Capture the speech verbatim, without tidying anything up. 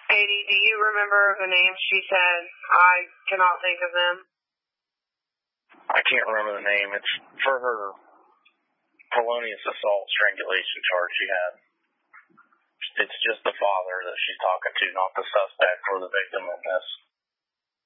Katie, do you remember the names she said? I cannot think of them. I can't remember the name. It's for her felonious assault strangulation charge she had. It's just the father that she's talking to, not the suspect or the victim in this.